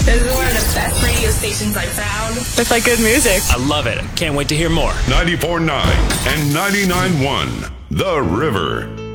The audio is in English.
This is one of the best radio stations I've found. With like good music. I love it. Can't wait to hear more. 94.9 and 99.1 The River.